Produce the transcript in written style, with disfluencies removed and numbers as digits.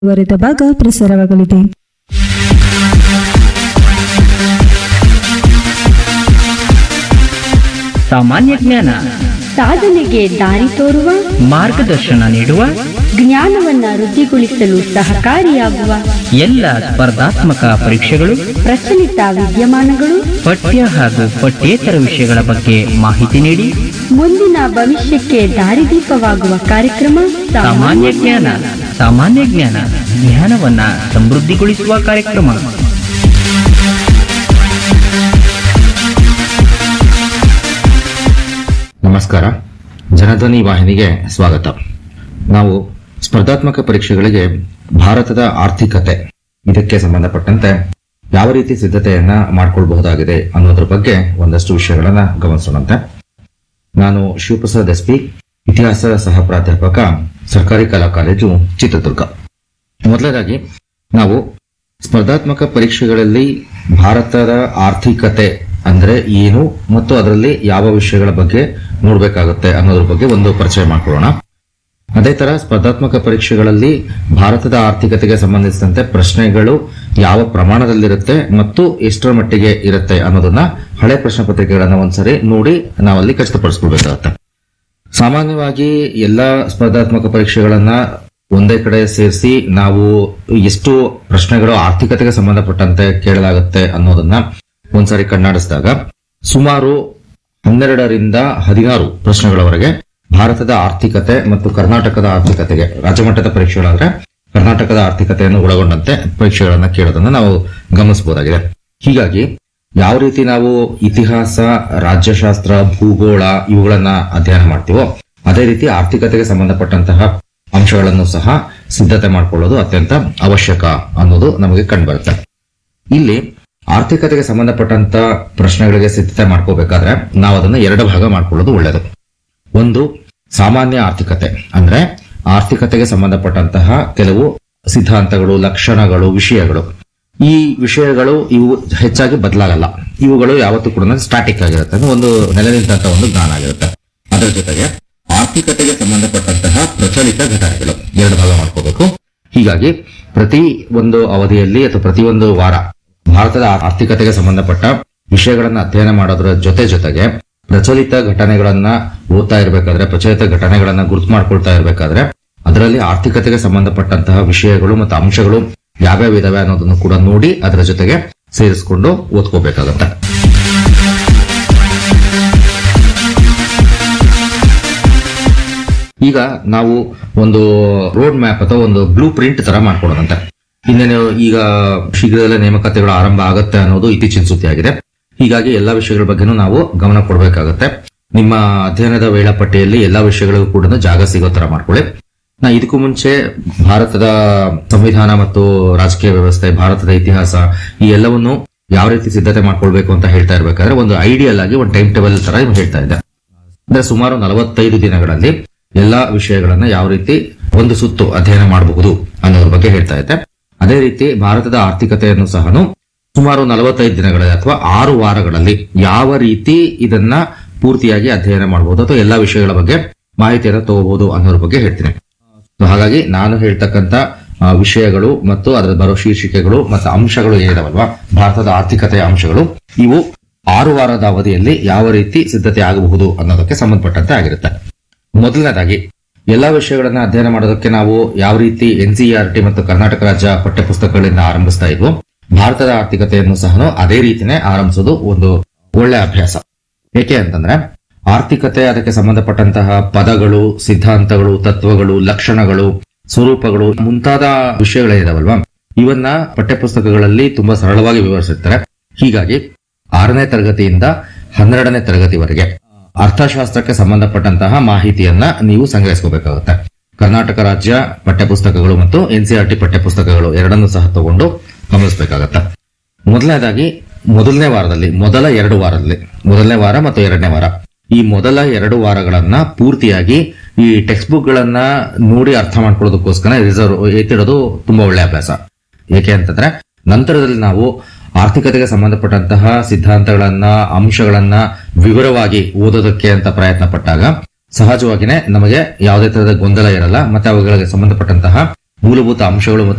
ವರೆದ ಭಾಗ ಪ್ರಸಾರವಾಗಲಿದೆ. ಸಾಮಾನ್ಯ ಜ್ಞಾನ ಸಾಧನೆಗೆ ದಾರಿ ತೋರುವ, ಮಾರ್ಗದರ್ಶನ ನೀಡುವ, ಜ್ಞಾನವನ್ನ ವೃದ್ಧಿಗೊಳಿಸಲು ಸಹಕಾರಿಯಾಗುವ ಎಲ್ಲ ಸ್ಪರ್ಧಾತ್ಮಕ ಪರೀಕ್ಷೆಗಳು, ಪ್ರಚಲಿತ ವಿದ್ಯಮಾನಗಳು, ಪಠ್ಯ ಹಾಗೂ ಪಠ್ಯೇತರ ವಿಷಯಗಳ ಬಗ್ಗೆ ಮಾಹಿತಿ ನೀಡಿ ಮುಂದಿನ ಭವಿಷ್ಯಕ್ಕೆ ದಾರಿದೀಪವಾಗುವ ಕಾರ್ಯಕ್ರಮ ಸಾಮಾನ್ಯ ಜ್ಞಾನ. ಸಾಮಾನ್ಯ ಜ್ಞಾನ ಜ್ಞಾನವನ್ನ ಸಮೃದ್ಧಿಗೊಳಿಸುವ ಕಾರ್ಯಕ್ರಮ. ನಮಸ್ಕಾರ. ಜನಧ್ವನಿ ವಾಹಿನಿಗೆ ಸ್ವಾಗತ. ನಾವು ಸ್ಪರ್ಧಾತ್ಮಕ ಪರೀಕ್ಷೆಗಳಿಗೆ ಭಾರತದ ಆರ್ಥಿಕತೆ ಇದಕ್ಕೆ ಸಂಬಂಧಪಟ್ಟಂತೆ ಯಾವ ರೀತಿ ಸಿದ್ಧತೆಯನ್ನ ಮಾಡಿಕೊಳ್ಳಬಹುದಾಗಿದೆ ಅನ್ನೋದ್ರ ಬಗ್ಗೆ ಒಂದಷ್ಟು ವಿಷಯಗಳನ್ನ ಗಮನಿಸೋಣಂತೆ. ನಾನು ಶಿವಪ್ರಸಾದ್ ಎಸ್ ಪಿ, ಇತಿಹಾಸ ಸಹ ಪ್ರಾಧ್ಯಾಪಕ, ಸರ್ಕಾರಿ ಕಲಾ ಕಾಲೇಜು, ಚಿತ್ರದುರ್ಗ. ಮೊದಲನೇದಾಗಿ ನಾವು ಸ್ಪರ್ಧಾತ್ಮಕ ಪರೀಕ್ಷೆಗಳಲ್ಲಿ ಭಾರತದ ಆರ್ಥಿಕತೆ ಅಂದ್ರೆ ಏನು ಮತ್ತು ಅದರಲ್ಲಿ ಯಾವ ವಿಷಯಗಳ ಬಗ್ಗೆ ನೋಡಬೇಕಾಗುತ್ತೆ ಅನ್ನೋದ್ರ ಬಗ್ಗೆ ಒಂದು ಪರಿಚಯ ಮಾಡ್ಕೊಳ್ಳೋಣ. ಅದೇ ತರ ಸ್ಪರ್ಧಾತ್ಮಕ ಪರೀಕ್ಷೆಗಳಲ್ಲಿ ಭಾರತದ ಆರ್ಥಿಕತೆಗೆ ಸಂಬಂಧಿಸಿದಂತೆ ಪ್ರಶ್ನೆಗಳು ಯಾವ ಪ್ರಮಾಣದಲ್ಲಿರುತ್ತೆ ಮತ್ತು ಎಷ್ಟರ ಮಟ್ಟಿಗೆ ಇರುತ್ತೆ ಅನ್ನೋದನ್ನ ಹಳೆ ಪ್ರಶ್ನೆ ಪತ್ರಿಕೆಗಳನ್ನ ಒಂದ್ಸರಿ ನೋಡಿ ನಾವಲ್ಲಿ ಖಚಿತಪಡಿಸ್ಕೊಳ್ಬೇಕಾಗುತ್ತೆ. ಸಾಮಾನ್ಯವಾಗಿ ಎಲ್ಲಾ ಸ್ಪರ್ಧಾತ್ಮಕ ಪರೀಕ್ಷೆಗಳನ್ನ ಒಂದೇ ಕಡೆ ಸೇರಿಸಿ ನಾವು ಎಷ್ಟು ಪ್ರಶ್ನೆಗಳು ಆರ್ಥಿಕತೆಗೆ ಸಂಬಂಧಪಟ್ಟಂತೆ ಕೇಳಲಾಗುತ್ತೆ ಅನ್ನೋದನ್ನ ಒಂದ್ಸಾರಿ ಕಣ್ಣಾಡಿಸಿದಾಗ ಸುಮಾರು 12ರಿಂದ 16 ಪ್ರಶ್ನೆಗಳವರೆಗೆ ಭಾರತದ ಆರ್ಥಿಕತೆ ಮತ್ತು ಕರ್ನಾಟಕದ ಆರ್ಥಿಕತೆಗೆ, ರಾಜ್ಯಮಟ್ಟದ ಪರೀಕ್ಷೆಗಳಾದ್ರೆ ಕರ್ನಾಟಕದ ಆರ್ಥಿಕತೆಯನ್ನು ಒಳಗೊಂಡಂತೆ ಪರೀಕ್ಷೆಗಳನ್ನ ಕೇಳೋದನ್ನ ನಾವು ಗಮನಿಸಬಹುದಾಗಿದೆ. ಹೀಗಾಗಿ ಯಾವ ರೀತಿ ನಾವು ಇತಿಹಾಸ, ರಾಜ್ಯಶಾಸ್ತ್ರ, ಭೂಗೋಳ ಇವುಗಳನ್ನ ಅಧ್ಯಯನ ಮಾಡ್ತೀವೋ ಅದೇ ರೀತಿ ಆರ್ಥಿಕತೆಗೆ ಸಂಬಂಧಪಟ್ಟಂತಹ ಅಂಶಗಳನ್ನು ಸಹ ಸಿದ್ಧತೆ ಮಾಡಿಕೊಳ್ಳೋದು ಅತ್ಯಂತ ಅವಶ್ಯಕ ಅನ್ನೋದು ನಮಗೆ ಕಂಡುಬರುತ್ತೆ. ಇಲ್ಲಿ ಆರ್ಥಿಕತೆಗೆ ಸಂಬಂಧಪಟ್ಟಂತ ಪ್ರಶ್ನೆಗಳಿಗೆ ಸಿದ್ಧತೆ ಮಾಡ್ಕೋಬೇಕಾದ್ರೆ ನಾವು ಅದನ್ನ 2 ಭಾಗ ಮಾಡ್ಕೊಳ್ಳೋದು ಒಳ್ಳೆಯದು. ಒಂದು ಸಾಮಾನ್ಯ ಆರ್ಥಿಕತೆ, ಅಂದ್ರೆ ಆರ್ಥಿಕತೆಗೆ ಸಂಬಂಧಪಟ್ಟಂತಹ ಕೆಲವು ಸಿದ್ಧಾಂತಗಳು, ಲಕ್ಷಣಗಳು, ವಿಷಯಗಳು. ಈ ವಿಷಯಗಳು ಇವು ಹೆಚ್ಚಾಗಿ ಬದಲಾಗಲ್ಲ. ಇವುಗಳು ಯಾವತ್ತೂ ಕೂಡ ಸ್ಟಾಟಿಕ್ ಆಗಿರುತ್ತೆ, ಒಂದು ನೆಲೆ ನಿಂತಹ ಒಂದು ಜ್ಞಾನ ಆಗಿರುತ್ತೆ. ಅದರ ಜೊತೆಗೆ ಆರ್ಥಿಕತೆಗೆ ಸಂಬಂಧಪಟ್ಟಂತಹ ಪ್ರಚಲಿತ ಘಟನೆಗಳು 2 ಭಾಗ ಮಾಡ್ಕೋಬೇಕು. ಹೀಗಾಗಿ ಪ್ರತಿ ಒಂದು ಅವಧಿಯಲ್ಲಿ ಅಥವಾ ಪ್ರತಿಯೊಂದು ವಾರ ಭಾರತದ ಆರ್ಥಿಕತೆಗೆ ಸಂಬಂಧಪಟ್ಟ ವಿಷಯಗಳನ್ನ ಅಧ್ಯಯನ ಮಾಡೋದ್ರ ಜೊತೆಗೆ ಪ್ರಚಲಿತ ಘಟನೆಗಳನ್ನ ಓದ್ತಾ ಇರಬೇಕಾದ್ರೆ, ಪ್ರಚಲಿತ ಘಟನೆಗಳನ್ನ ಗುರುತು ಮಾಡ್ಕೊಳ್ತಾ ಇರಬೇಕಾದ್ರೆ ಅದರಲ್ಲಿ ಆರ್ಥಿಕತೆಗೆ ಸಂಬಂಧಪಟ್ಟಂತಹ ವಿಷಯಗಳು ಮತ್ತು ಅಂಶಗಳು ಯಾವ್ಯಾವ ಇದಾವೆ ಅನ್ನೋದನ್ನು ಕೂಡ ನೋಡಿ ಅದರ ಜೊತೆಗೆ ಸೇರಿಸಿಕೊಂಡು ಓದ್ಕೋಬೇಕಾಗತ್ತೆ. ಈಗ ನಾವು ಒಂದು ರೋಡ್ ಮ್ಯಾಪ್ ಅಥವಾ ಒಂದು ಬ್ಲೂ ಪ್ರಿಂಟ್ ತರ ಮಾಡ್ಕೊಳ್ಳೋದಂತೆ. ಇನ್ನೇನು ಈಗ ಶೀಘ್ರದಲ್ಲೇ ನೇಮಕಾತಿಗಳು ಆರಂಭ ಆಗುತ್ತೆ ಅನ್ನೋದು ಇತ್ತೀಚಿನ ಸುದ್ದಿ ಆಗಿದೆ. ಹೀಗಾಗಿ ಎಲ್ಲಾ ವಿಷಯಗಳ ಬಗ್ಗೆನೂ ನಾವು ಗಮನ ಕೊಡಬೇಕಾಗುತ್ತೆ. ನಿಮ್ಮ ಅಧ್ಯಯನದ ವೇಳಾಪಟ್ಟಿಯಲ್ಲಿ ಎಲ್ಲಾ ವಿಷಯಗಳಿಗೂ ಕೂಡ ಜಾಗ ಸಿಗೋ ತರ ಮಾಡ್ಕೊಳ್ಳಿ. ನಾ ಇದಕ್ಕೂ ಮುಂಚೆ ಭಾರತದ ಸಂವಿಧಾನ ಮತ್ತು ರಾಜಕೀಯ ವ್ಯವಸ್ಥೆ, ಭಾರತದ ಇತಿಹಾಸ ಈ ಎಲ್ಲವನ್ನು ಯಾವ ರೀತಿ ಸಿದ್ಧತೆ ಮಾಡ್ಕೊಳ್ಬೇಕು ಅಂತ ಹೇಳ್ತಾ ಇರ್ಬೇಕಾದ್ರೆ ಒಂದು ಐಡಿಯಲ್ ಆಗಿ ಒಂದು ಟೈಮ್ ಟೇಬಲ್ ತರ ಹೇಳ್ತಾ ಇದ್ದೆ. ಅಂದ್ರೆ ಸುಮಾರು 45 ದಿನಗಳಲ್ಲಿ ಎಲ್ಲಾ ವಿಷಯಗಳನ್ನ ಯಾವ ರೀತಿ ಒಂದು ಸುತ್ತು ಅಧ್ಯಯನ ಮಾಡಬಹುದು ಅನ್ನೋದ್ರ ಬಗ್ಗೆ ಹೇಳ್ತಾ ಇದ್ದೆ. ಅದೇ ರೀತಿ ಭಾರತದ ಆರ್ಥಿಕತೆಯನ್ನು ಸಹ ಸುಮಾರು 45 ದಿನಗಳಲ್ಲಿ ಅಥವಾ 6 ವಾರಗಳಲ್ಲಿ ಯಾವ ರೀತಿ ಇದನ್ನ ಪೂರ್ತಿಯಾಗಿ ಅಧ್ಯಯನ ಮಾಡಬಹುದು ಅಥವಾ ಎಲ್ಲಾ ವಿಷಯಗಳ ಬಗ್ಗೆ ಮಾಹಿತಿಯನ್ನು ತಗೋಬಹುದು ಅನ್ನೋದ್ರ ಬಗ್ಗೆ ಹೇಳ್ತೀನಿ. ಹಾಗಾಗಿ ನಾನು ಹೇಳ್ತಕ್ಕಂತ ವಿಷಯಗಳು ಮತ್ತು ಅದರ ಬರೋ ಶೀರ್ಷಿಕೆಗಳು ಮತ್ತು ಅಂಶಗಳು ಏನಿದಾವಲ್ವಾ, ಭಾರತದ ಆರ್ಥಿಕತೆಯ ಅಂಶಗಳು, ಇವು 6 ವಾರದ ಅವಧಿಯಲ್ಲಿ ಯಾವ ರೀತಿ ಸಿದ್ಧತೆ ಆಗಬಹುದು ಅನ್ನೋದಕ್ಕೆ ಸಂಬಂಧಪಟ್ಟಂತೆ ಆಗಿರುತ್ತೆ. ಮೊದಲನೇದಾಗಿ ಎಲ್ಲಾ ವಿಷಯಗಳನ್ನ ಅಧ್ಯಯನ ಮಾಡೋದಕ್ಕೆ ನಾವು ಯಾವ ರೀತಿ NCERT ಮತ್ತು ಕರ್ನಾಟಕ ರಾಜ್ಯ ಪಠ್ಯಪುಸ್ತಕಗಳಿಂದ ಆರಂಭಿಸ್ತಾ ಇದ್ವು, ಭಾರತದ ಆರ್ಥಿಕತೆಯನ್ನು ಸಹ ಅದೇ ರೀತಿನೇ ಆರಂಭಿಸೋದು ಒಂದು ಒಳ್ಳೆ ಅಭ್ಯಾಸ. ಏಕೆ ಅಂತಂದ್ರೆ ಆರ್ಥಿಕತೆ, ಅದಕ್ಕೆ ಸಂಬಂಧಪಟ್ಟಂತಹ ಪದಗಳು, ಸಿದ್ಧಾಂತಗಳು, ತತ್ವಗಳು, ಲಕ್ಷಣಗಳು, ಸ್ವರೂಪಗಳು ಮುಂತಾದ ವಿಷಯಗಳೇನಿದಾವಲ್ವಾ ಇವನ್ನ ಪಠ್ಯಪುಸ್ತಕಗಳಲ್ಲಿ ತುಂಬಾ ಸರಳವಾಗಿ ವಿವರಿಸಿರ್ತಾರೆ. ಹೀಗಾಗಿ 6ನೇ ತರಗತಿಯಿಂದ 12ನೇ ತರಗತಿವರೆಗೆ ಅರ್ಥಶಾಸ್ತ್ರಕ್ಕೆ ಸಂಬಂಧಪಟ್ಟಂತಹ ಮಾಹಿತಿಯನ್ನ ನೀವು ಸಂಗ್ರಹಿಸಬೇಕಾಗುತ್ತೆ. ಕರ್ನಾಟಕ ರಾಜ್ಯ ಪಠ್ಯಪುಸ್ತಕಗಳು ಮತ್ತು NCERT ಪಠ್ಯಪುಸ್ತಕಗಳು ಎರಡನ್ನೂ ಸಹ ತಗೊಂಡು ಗಮನಿಸಬೇಕಾಗತ್ತೆ. ಮೊದಲನೇದಾಗಿ ಮೊದಲ 2 ವಾರದಲ್ಲಿ, ಮೊದಲನೇ ವಾರ ಮತ್ತು 2ನೇ ವಾರ, ಈ ಮೊದಲ 2 ವಾರಗಳನ್ನ ಪೂರ್ತಿಯಾಗಿ ಈ ಟೆಕ್ಸ್ಟ್ ಬುಕ್ ಗಳನ್ನ ನೋಡಿ ಅರ್ಥ ಮಾಡ್ಕೊಳ್ಳೋದಕ್ಕೋಸ್ಕರ ಎತ್ತಿಡೋದು ತುಂಬಾ ಒಳ್ಳೆ ಅಭ್ಯಾಸ. ಏಕೆ ಅಂತಂದ್ರೆ ನಂತರದಲ್ಲಿ ನಾವು ಆರ್ಥಿಕತೆಗೆ ಸಂಬಂಧಪಟ್ಟಂತಹ ಸಿದ್ಧಾಂತಗಳನ್ನ, ಅಂಶಗಳನ್ನ ವಿವರವಾಗಿ ಓದೋದಕ್ಕೆ ಅಂತ ಪ್ರಯತ್ನ ಪಟ್ಟಾಗ ಸಹಜವಾಗಿನೇ ನಮಗೆ ಯಾವುದೇ ತರಹದ ಗೊಂದಲ ಇರಲ್ಲ, ಮತ್ತೆ ಅವುಗಳಿಗೆ ಸಂಬಂಧಪಟ್ಟಂತಹ ಮೂಲಭೂತ ಅಂಶಗಳು ಮತ್ತು